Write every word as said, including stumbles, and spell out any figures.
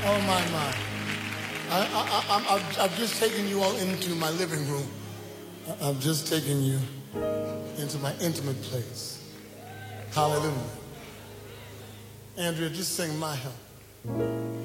Oh, my, my. I, I, I, I've, I've just taken you all into my living room. I- I've just taken you into my intimate place. Hallelujah. Andrea, just sing My Help.